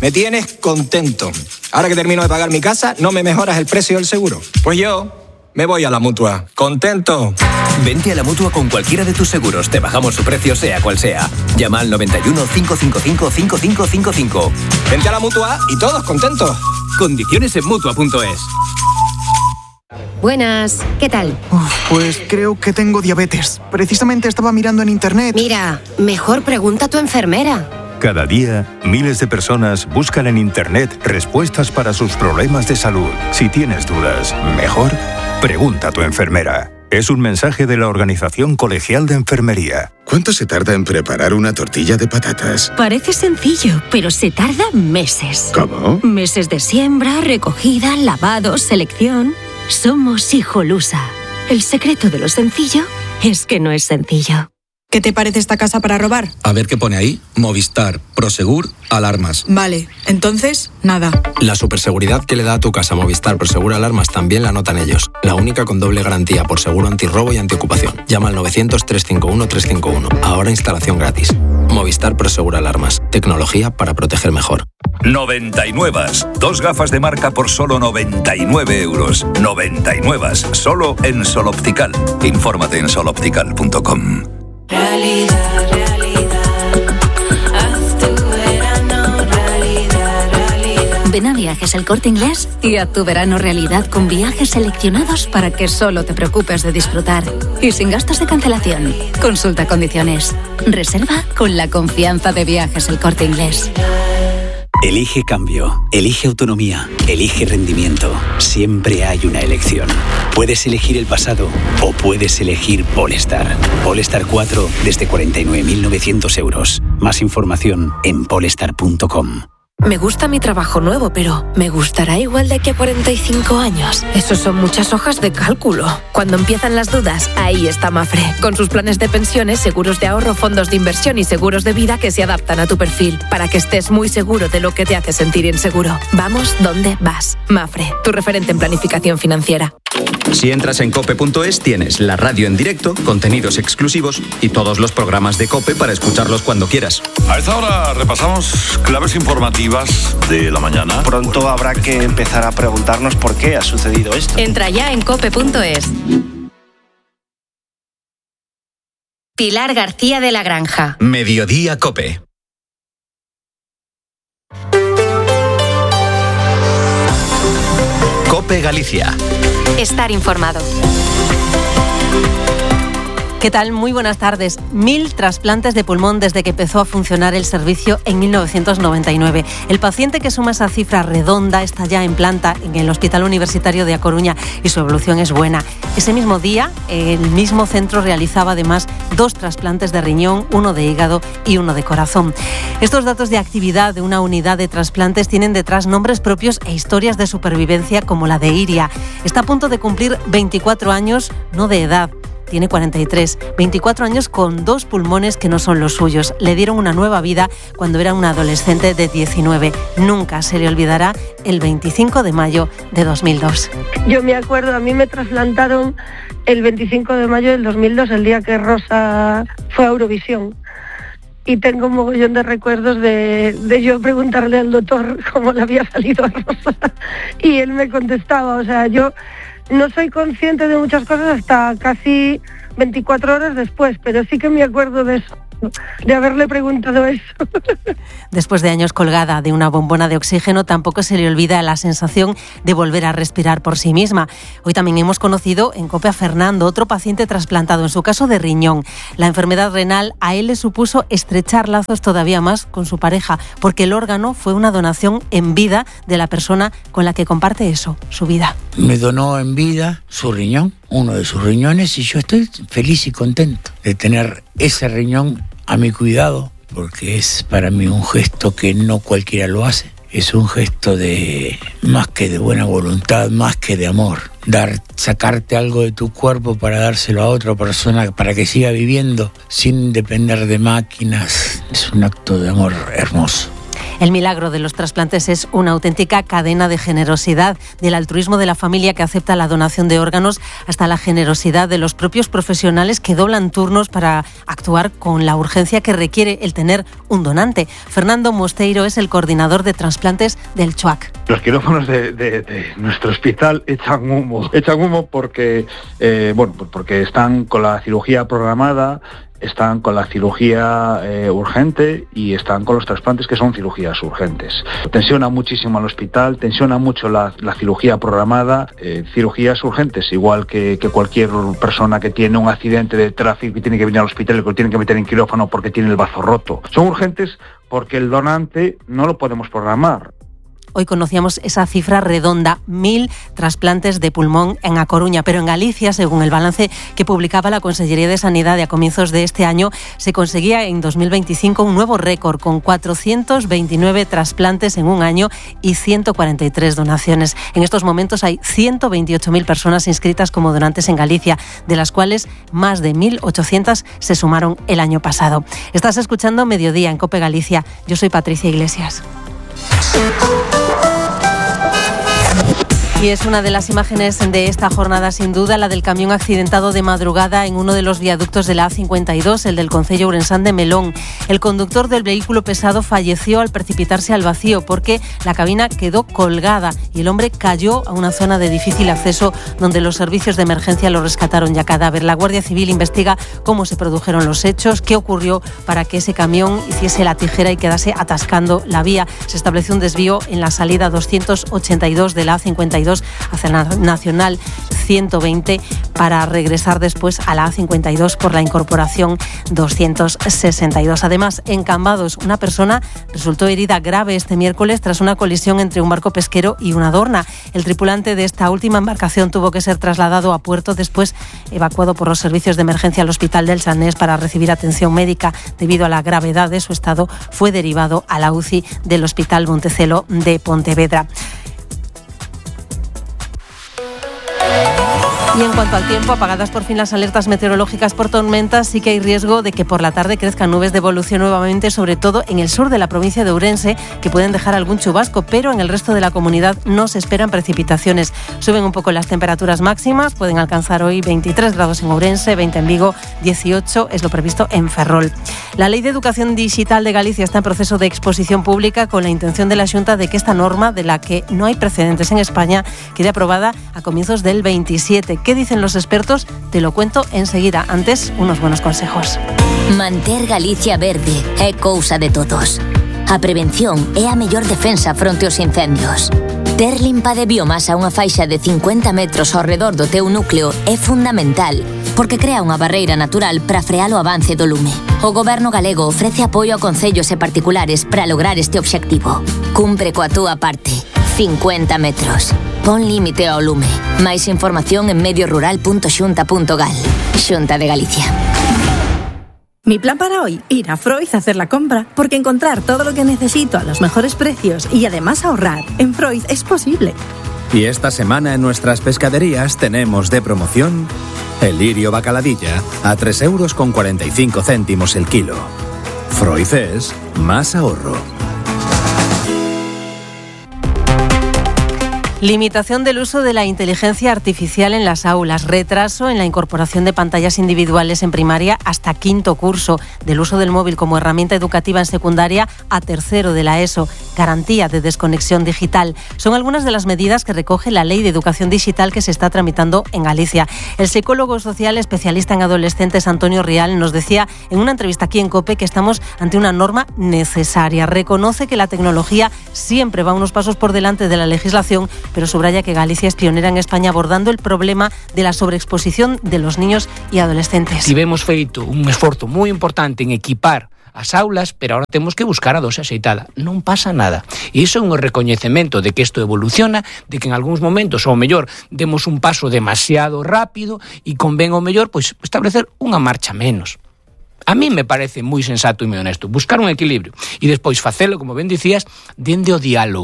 Me tienes contento. Ahora que termino de pagar mi casa, ¿no me mejoras el precio del seguro? Pues yo me voy a la Mutua. ¿Contento? Vente a la Mutua con cualquiera de tus seguros. Te bajamos su precio sea cual sea. Llama al 91 555 5555. Vente a la Mutua y todos contentos. Condiciones en Mutua.es. Buenas, ¿qué tal? Pues creo que tengo diabetes. Precisamente estaba mirando en internet. Mira, mejor pregunta a tu enfermera. Cada día, miles de personas buscan en internet respuestas para sus problemas de salud. Si tienes dudas, mejor pregunta a tu enfermera. Es un mensaje de la Organización Colegial de Enfermería. ¿Cuánto se tarda en preparar una tortilla de patatas? Parece sencillo, pero se tarda meses. ¿Cómo? Meses de siembra, recogida, lavado, selección. Somos Hijolusa. El secreto de lo sencillo es que no es sencillo. ¿Qué te parece esta casa para robar? A ver qué pone ahí. Movistar, Prosegur, alarmas. Vale, entonces, nada. La superseguridad que le da a tu casa Movistar Prosegur Alarmas también la notan ellos. La única con doble garantía por seguro antirrobo y antiocupación. Llama al 900-351-351. Ahora instalación gratis. Movistar Prosegur Alarmas. Tecnología para proteger mejor. 99. 2 gafas de marca por solo 99 euros. 99. Solo en Sol Optical. Infórmate en soloptical.com. Realidad, haz tu verano realidad. Ven a Viajes El Corte Inglés y haz tu verano realidad con viajes seleccionados para que solo te preocupes de disfrutar y sin gastos de cancelación. Consulta condiciones. Reserva con la confianza de Viajes El Corte Inglés. Elige cambio, elige autonomía, elige rendimiento. Siempre hay una elección. Puedes elegir el pasado o puedes elegir Polestar. Polestar 4 desde 49.900 euros. Más información en polestar.com. Me gusta mi trabajo nuevo, pero ¿me gustará igual de aquí a 45 años? Eso son muchas hojas de cálculo. Cuando empiezan las dudas, ahí está Mafre, con sus planes de pensiones, seguros de ahorro, fondos de inversión y seguros de vida que se adaptan a tu perfil, para que estés muy seguro de lo que te hace sentir inseguro. Vamos donde vas. Mafre, tu referente en planificación financiera. Si entras en cope.es tienes la radio en directo, contenidos exclusivos y todos los programas de COPE para escucharlos cuando quieras. A esta hora repasamos claves informativas de la mañana. Pronto habrá que empezar a preguntarnos por qué ha sucedido esto. Entra ya en cope.es. Pilar García de la Granja. Mediodía COPE. COPE Galicia. Estar informado. ¿Qué tal? Muy buenas tardes. 1.000 trasplantes de pulmón desde que empezó a funcionar el servicio en 1999. El paciente que suma esa cifra redonda está ya en planta en el Hospital Universitario de A Coruña y su evolución es buena. Ese mismo día, el mismo centro realizaba además 2 trasplantes de riñón, 1 de hígado y 1 de corazón. Estos datos de actividad de una unidad de trasplantes tienen detrás nombres propios e historias de supervivencia como la de Iria. Está a punto de cumplir 24 años, no de edad. Tiene 43, 24 años con 2 pulmones que no son los suyos. Le dieron una nueva vida cuando era una adolescente de 19. Nunca se le olvidará el 25 de mayo de 2002. Yo me acuerdo, a mí me trasplantaron el 25 de mayo del 2002, el día que Rosa fue a Eurovisión. Y tengo un mogollón de recuerdos de yo preguntarle al doctor cómo le había salido a Rosa. Y él me contestaba, o sea, yo no soy consciente de muchas cosas hasta casi 24 horas después, pero sí que me acuerdo de eso, de haberle preguntado eso. Después de años colgada de una bombona de oxígeno, tampoco se le olvida la sensación de volver a respirar por sí misma. Hoy también hemos conocido en COPE a Fernando, otro paciente trasplantado, en su caso de riñón. La enfermedad renal a él le supuso estrechar lazos todavía más con su pareja, porque el órgano fue una donación en vida de la persona con la que comparte eso, su vida. Me donó en vida su riñón, uno de sus riñones, y yo estoy feliz y contento de tener ese riñón a mi cuidado, porque es para mí un gesto que no cualquiera lo hace. Es un gesto de más que de buena voluntad, más que de amor. Sacarte algo de tu cuerpo para dárselo a otra persona para que siga viviendo sin depender de máquinas, es un acto de amor hermoso. El milagro de los trasplantes es una auténtica cadena de generosidad, del altruismo de la familia que acepta la donación de órganos hasta la generosidad de los propios profesionales que doblan turnos para actuar con la urgencia que requiere el tener un donante. Fernando Mosteiro es el coordinador de trasplantes del CHUAC. Los quirófanos de nuestro hospital echan humo porque porque están con la cirugía programada, están con la cirugía urgente y están con los trasplantes, que son cirugías urgentes. Tensiona muchísimo al hospital, tensiona mucho la cirugía programada, cirugías urgentes, igual que cualquier persona que tiene un accidente de tráfico y tiene que venir al hospital y que lo tienen que meter en quirófano porque tiene el bazo roto. Son urgentes porque el donante no lo podemos programar. Hoy conocíamos esa cifra redonda, 1.000 trasplantes de pulmón en A Coruña, pero en Galicia, según el balance que publicaba la Consellería de Sanidad a comienzos de este año, se conseguía en 2025 un nuevo récord con 429 trasplantes en un año y 143 donaciones. En estos momentos hay 128.000 personas inscritas como donantes en Galicia, de las cuales más de 1.800 se sumaron el año pasado. Estás escuchando Mediodía en COPE Galicia. Yo soy Patricia Iglesias. Y es una de las imágenes de esta jornada, sin duda, la del camión accidentado de madrugada en uno de los viaductos de la A52, el del concello ourensán de Melón. El conductor del vehículo pesado falleció al precipitarse al vacío porque la cabina quedó colgada y el hombre cayó a una zona de difícil acceso donde los servicios de emergencia lo rescataron ya cadáver. La Guardia Civil investiga cómo se produjeron los hechos, qué ocurrió para que ese camión hiciese la tijera y quedase atascando la vía. Se estableció un desvío en la salida 282 de la A52 hacia la Nacional 120 para regresar después a la A52 por la incorporación 262. Además, en Cambados, una persona resultó herida grave este miércoles tras una colisión entre un barco pesquero y una dorna. El tripulante de esta última embarcación tuvo que ser trasladado a puerto, después evacuado por los servicios de emergencia al Hospital del Sanés para recibir atención médica. Debido a la gravedad de su estado, fue derivado a la UCI del Hospital Montecelo de Pontevedra. Y en cuanto al tiempo, apagadas por fin las alertas meteorológicas por tormentas, sí que hay riesgo de que por la tarde crezcan nubes de evolución nuevamente, sobre todo en el sur de la provincia de Ourense, que pueden dejar algún chubasco, pero en el resto de la comunidad no se esperan precipitaciones. Suben un poco las temperaturas máximas, pueden alcanzar hoy 23 grados en Ourense, 20 en Vigo, 18 es lo previsto en Ferrol. La Ley de Educación Digital de Galicia está en proceso de exposición pública con la intención de la Xunta de que esta norma, de la que no hay precedentes en España, quede aprobada a comienzos del 27. ¿Qué dicen los expertos? Te lo cuento enseguida. Antes, unos buenos consejos. Manter Galicia verde é cousa de todos. A prevención é a mellor defensa fronte aos incendios. Ter limpa de biomasa unha faixa de 50 metros ao redor do teu núcleo é fundamental, porque crea unha barreira natural para frear o avance do lume. O Goberno galego ofrece apoio a concellos e particulares para lograr este obxectivo. Cumpre coa túa parte. 50 metros. Pon límite ao lume. Máis información en mediorural.xunta.gal. Xunta de Galicia. Mi plan para hoy, ir a Freud a hacer la compra, porque encontrar todo lo que necesito a los mejores precios y además ahorrar en Freud es posible. Y esta semana en nuestras pescaderías tenemos de promoción el lirio bacaladilla a 3,45 € el kilo. Freud es más ahorro. Limitación del uso de la inteligencia artificial en las aulas, retraso en la incorporación de pantallas individuales en primaria hasta quinto curso, del uso del móvil como herramienta educativa en secundaria a tercero de la ESO, garantía de desconexión digital. Son algunas de las medidas que recoge la Ley de Educación Digital que se está tramitando en Galicia. El psicólogo social especialista en adolescentes Antonio Rial nos decía en una entrevista aquí en COPE que estamos ante una norma necesaria. Reconoce que la tecnología siempre va unos pasos por delante de la legislación, pero subraya que Galicia es pionera en España abordando el problema de la sobreexposición de los niños y adolescentes. Tivemos feito un esforzo moi importante en equipar as aulas, pero ahora temos que buscar a dose axeitada. Non pasa nada. E iso é un recoñecemento de que isto evoluciona, de que en algúns momentos, ou mellor, demos un paso demasiado rápido e convén ao mellor pois establecer unha marcha menos. A mí me parece moi sensato e moi honesto buscar un equilibrio e despois facelo, como ben dicías, dende o diálogo.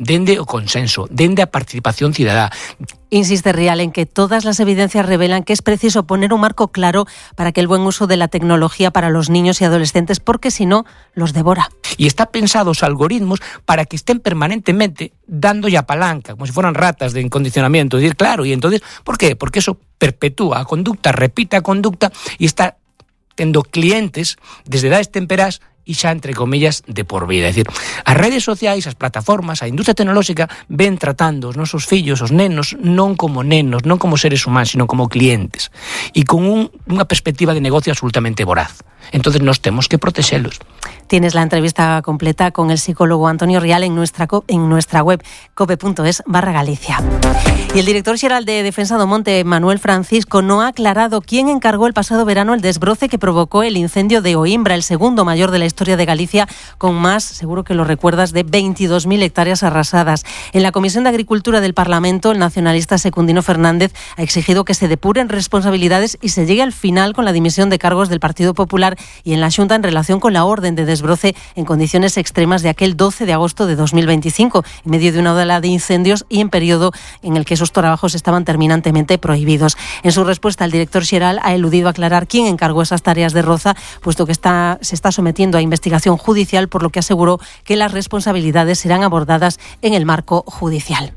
dende o consenso, dende a participación cidadá. Insiste Rial en que todas las evidencias revelan que es preciso poner un marco claro para que el buen uso de la tecnología para los niños y adolescentes, porque si no, los devora. Y está pensado os algoritmos para que estén permanentemente dándolle a palanca, como si fueran ratas de condicionamiento. Es decir, claro, y entonces, ¿por qué? Porque eso perpetúa a conducta, repite a conducta e está tendo clientes desde edades temperás e xa, entre comillas, de por vida. É dicir, as redes sociais, as plataformas, a industria tecnolóxica ven tratando os nosos fillos, os nenos, non como seres humanos, sino como clientes. E con unha perspectiva de negocio absolutamente voraz. Entonces nos temos que protexelos. Tienes la entrevista completa con el psicólogo Antonio Rial en nuestra web cope.es/Galicia. Y el director xeral de Defensa do Monte, Manuel Francisco, no ha aclarado quién encargó el pasado verano el desbroce que provocó el incendio de Oimbra, el segundo mayor de la historia de Galicia, con más, seguro que lo recuerdas, de 22.000 hectáreas arrasadas. En la Comisión de Agricultura del Parlamento, el nacionalista Secundino Fernández ha exigido que se depuren responsabilidades y se llegue al final con la dimisión de cargos del Partido Popular y en la Xunta en relación con la orden de desbroce en condiciones extremas de aquel 12 de agosto de 2025, en medio de una ola de incendios y en periodo en el que esos trabajos estaban terminantemente prohibidos. En su respuesta, el director xeral ha eludido aclarar quién encargó esas tareas de roza, puesto que se está sometiendo a investigación judicial, por lo que aseguró que las responsabilidades serán abordadas en el marco judicial.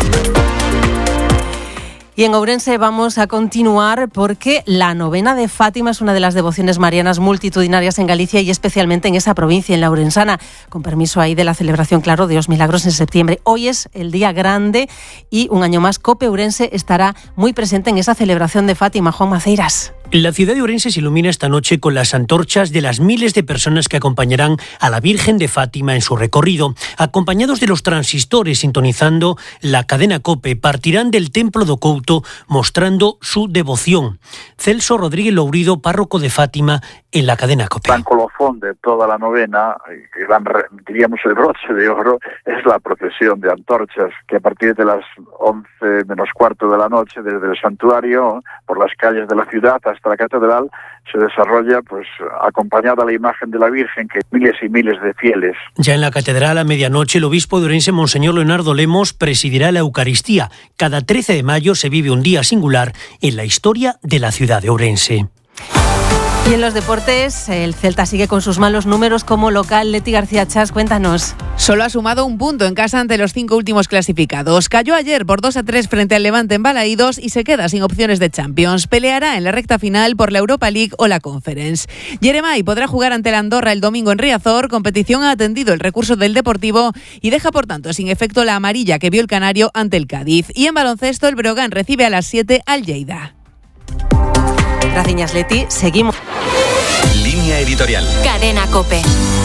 Y en Ourense vamos a continuar porque la novena de Fátima es una de las devociones marianas multitudinarias en Galicia y especialmente en esa provincia, en la Ourensana, con permiso ahí de la celebración, claro, de los milagros en septiembre. Hoy es el día grande y un año más COPE Ourense estará muy presente en esa celebración de Fátima. Juan Maceiras. La ciudad de Ourense se ilumina esta noche con las antorchas de las miles de personas que acompañarán a la Virgen de Fátima en su recorrido. Acompañados de los transistores sintonizando la cadena COPE, partirán del Templo do Couto mostrando su devoción. Celso Rodríguez Lourido, párroco de Fátima, en la cadena COPE. El colofón de toda la novena, diríamos el broche de oro, es la procesión de antorchas que a partir de las 11 menos cuarto de la noche, desde el santuario, por las calles de la ciudad hasta la catedral, se desarrolla pues acompañada a la imagen de la Virgen, que miles y miles de fieles. Ya en la catedral a medianoche, el obispo de Ourense, Monseñor Leonardo Lemos, presidirá la Eucaristía. Cada 13 de mayo se vive un día singular en la historia de la ciudad de Ourense. Y en los deportes, el Celta sigue con sus malos números como local. Leti García Chas, cuéntanos. Solo ha sumado un punto en casa ante los 5 últimos clasificados. Cayó ayer por 2-3 frente al Levante en Balaídos y se queda sin opciones de Champions. Peleará en la recta final por la Europa League o la Conference. Jeremai podrá jugar ante la Andorra el domingo en Riazor. Competición ha atendido el recurso del Deportivo y deja por tanto sin efecto la amarilla que vio el Canario ante el Cádiz. Y en baloncesto, el Breogán recibe a las 7 al Lleida. Gracias, Leti. Seguimos. Línea editorial. Cadena COPE.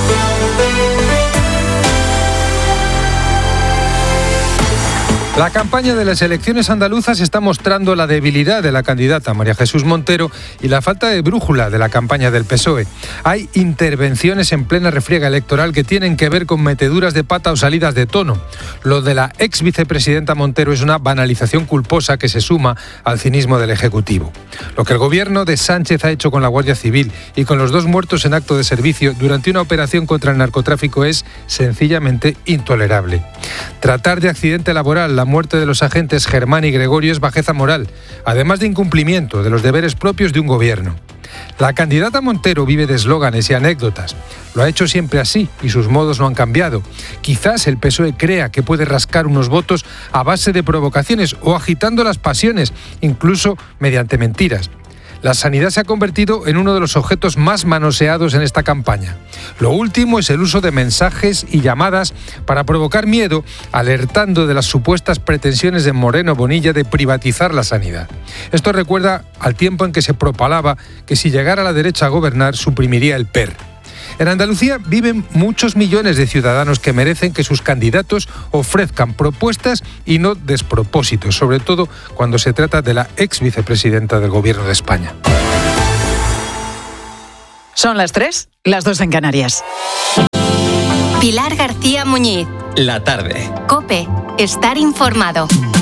La campaña de las elecciones andaluzas está mostrando la debilidad de la candidata María Jesús Montero y la falta de brújula de la campaña del PSOE. Hay intervenciones en plena refriega electoral que tienen que ver con meteduras de pata o salidas de tono. Lo de la ex vicepresidenta Montero es una banalización culposa que se suma al cinismo del Ejecutivo. Lo que el gobierno de Sánchez ha hecho con la Guardia Civil y con los 2 muertos en acto de servicio durante una operación contra el narcotráfico es sencillamente intolerable. Tratar de accidente laboral la muerte de los agentes Germán y Gregorio es bajeza moral, además de incumplimiento de los deberes propios de un gobierno. La candidata Montero vive de eslóganes y anécdotas. Lo ha hecho siempre así y sus modos no han cambiado. Quizás el PSOE crea que puede rascar unos votos a base de provocaciones o agitando las pasiones, incluso mediante mentiras. La sanidad se ha convertido en uno de los objetos más manoseados en esta campaña. Lo último es el uso de mensajes y llamadas para provocar miedo, alertando de las supuestas pretensiones de Moreno Bonilla de privatizar la sanidad. Esto recuerda al tiempo en que se propalaba que si llegara la derecha a gobernar suprimiría el PER. En Andalucía viven muchos millones de ciudadanos que merecen que sus candidatos ofrezcan propuestas y no despropósitos, sobre todo cuando se trata de la ex vicepresidenta del Gobierno de España. Son las 3, las 2 en Canarias. Pilar García Muñiz. La tarde. COPE. Estar informado.